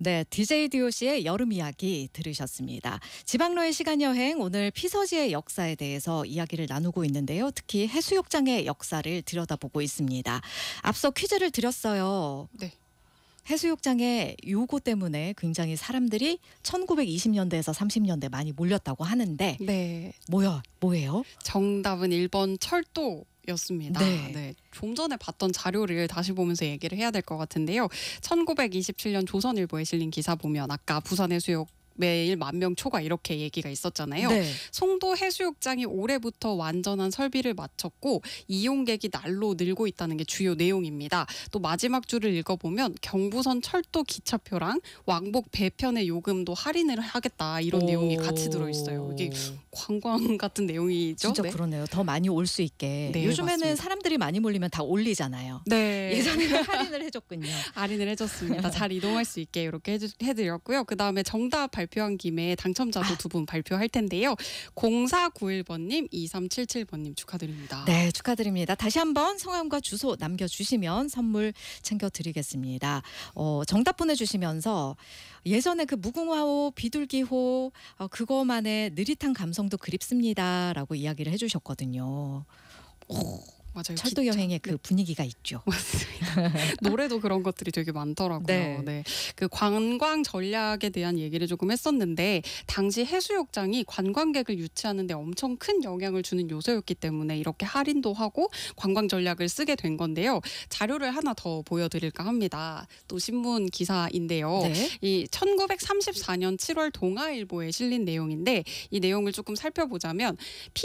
네, DJ DOC의 여름 이야기 들으셨습니다. 지방로의 시간 여행, 오늘 피서지의 역사에 대해서 이야기를 나누고 있는데요. 특히 해수욕장의 역사를 들여다보고 있습니다. 앞서 퀴즈를 드렸어요. 네. 해수욕장의 요거 때문에 굉장히 사람들이 1920년대에서 30년대 많이 몰렸다고 하는데 네. 뭐예요? 정답은 1번 철도였습니다. 네. 좀 전에 봤던 자료를 다시 보면서 얘기를 해야 될 것 같은데요. 1927년 조선일보에 실린 기사 보면 아까 부산 해수욕 매일 10,000명 초과 이렇게 얘기가 있었잖아요. 네. 송도 해수욕장이 올해부터 완전한 설비를 마쳤고 이용객이 날로 늘고 있다는 게 주요 내용입니다. 또 마지막 줄을 읽어보면 경부선 철도 기차표랑 왕복 배편의 요금도 할인을 하겠다 이런 내용이 같이 들어있어요. 이게 관광 같은 내용이죠. 진짜 그러네요. 더 많이 올 수 있게. 네, 요즘에는 맞습니다. 사람들이 많이 몰리면 다 올리잖아요. 네. 예전에는 할인을 해줬군요. 할인을 해줬습니다. 잘 이동할 수 있게 이렇게 해드렸고요. 그다음에 정답 발표한 김에 당첨자도 두 분 발표할 텐데요. 0491번님, 2377번님 축하드립니다. 네, 축하드립니다. 다시 한번 성함과 주소 남겨주시면 선물 챙겨드리겠습니다. 정답 보내주시면서 예전에 그 무궁화호, 비둘기호 그거만의 느릿한 감성도 그립습니다라고 이야기를 해주셨거든요. 맞아요. 철도 여행의 그 분위기가 있죠. 맞습니다. 노래도 그런 것들이 되게 많더라고요. 네. 그 관광 전략에 대한 얘기를 조금 했었는데 당시 해수욕장이 관광객을 유치하는 데 엄청 큰 영향을 주는 요소였기 때문에 이렇게 할인도 하고 관광 전략을 쓰게 된 건데요. 자료를 하나 더 보여드릴까 합니다. 또 신문 기사인데요. 네. 이 1934년 7월 동아일보에 실린 내용인데 이 내용을 조금 살펴보자면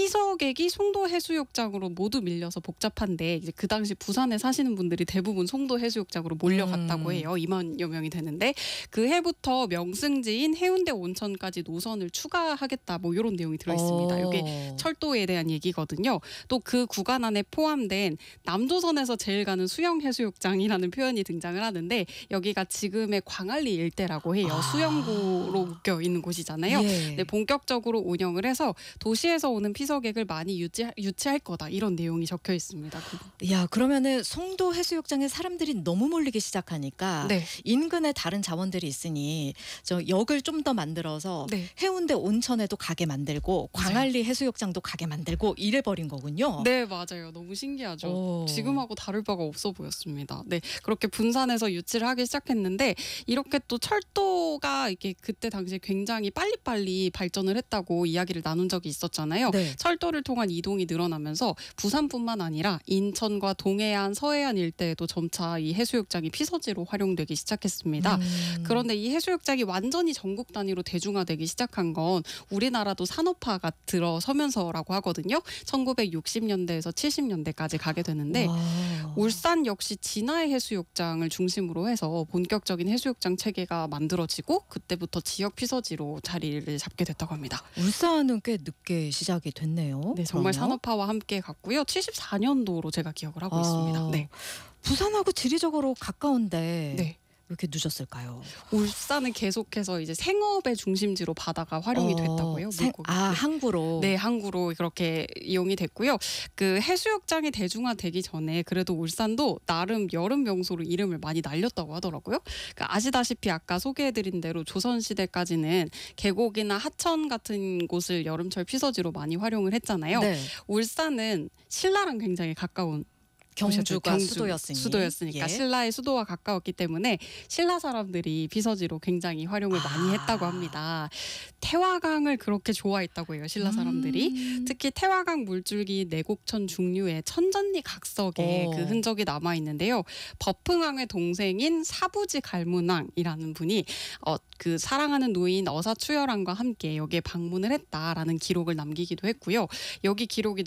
피서객이 송도 해수욕장으로 모두 밀려서 복잡한데 이제 그 당시 부산에 사시는 분들이 대부분 송도 해수욕장으로 몰려갔다고 해요. 2만여 명이 되는데 그 해부터 명승지인 해운대 온천까지 노선을 추가하겠다 뭐 이런 내용이 들어있습니다. 이게 철도에 대한 얘기거든요. 또 그 구간 안에 포함된 남조선에서 제일 가는 수영 해수욕장이라는 표현이 등장을 하는데 여기가 지금의 광안리 일대라고 해요. 수영구로 묶여 있는 곳이잖아요. 예. 네, 본격적으로 운영을 해서 도시에서 오는 피서객을 많이 유치할 거다 이런 내용이 적혀 있습니다. 야, 그러면은 송도 해수욕장에 사람들이 너무 몰리기 시작하니까 네. 인근에 다른 자원들이 있으니 저 역을 좀 더 만들어서 네. 해운대 온천에도 가게 만들고 광안리 해수욕장도 가게 만들고 이래 버린 거군요. 네, 맞아요. 너무 신기하죠. 오. 지금하고 다를 바가 없어 보였습니다. 네, 그렇게 분산해서 유치를 하기 시작했는데 이렇게 또 철도가 이게 그때 당시에 굉장히 빨리빨리 발전을 했다고 이야기를 나눈 적이 있었잖아요. 네. 철도를 통한 이동이 늘어나면서 부산뿐만 아니라 인천과 동해안, 서해안 일대에도 점차 이 해수욕장이 피서지로 활용되기 시작했습니다. 그런데 이 해수욕장이 완전히 전국 단위로 대중화되기 시작한 건 우리나라도 산업화가 들어서면서라고 하거든요. 1960년대에서 70년대까지 가게 되는데 와. 울산 역시 진화의 해수욕장을 중심으로 해서 본격적인 해수욕장 체계가 만들어지고 그때부터 지역 피서지로 자리를 잡게 됐다고 합니다. 울산은 꽤 늦게 시작이 됐네요. 네, 정말 그러면? 산업화와 함께 갔고요. 74년도로 제가 기억을 하고 있습니다. 네. 부산하고 지리적으로 가까운데 네. 왜 이렇게 늦었을까요? 울산은 계속해서 이제 생업의 중심지로 바다가 활용이 됐다고 해요. 물고기. 항구로. 네, 항구로 그렇게 이용이 됐고요. 그 해수욕장이 대중화되기 전에 그래도 울산도 나름 여름 명소로 이름을 많이 날렸다고 하더라고요. 그러니까 아시다시피 아까 소개해드린 대로 조선시대까지는 계곡이나 하천 같은 곳을 여름철 피서지로 많이 활용을 했잖아요. 네. 울산은 신라랑 굉장히 가까운 경주가 경주, 수도였으니까 예. 신라의 수도와 가까웠기 때문에 신라 사람들이 피서지로 굉장히 활용을 많이 했다고 합니다. 태화강을 그렇게 좋아했다고 해요. 신라 사람들이. 특히 태화강 물줄기 내곡천 중류의 천전리 각석에 그 흔적이 남아 있는데요. 법흥왕의 동생인 사부지 갈문왕이라는 분이 그 사랑하는 노인 어사추열왕과 함께 여기에 방문을 했다라는 기록을 남기기도 했고요. 여기 기록이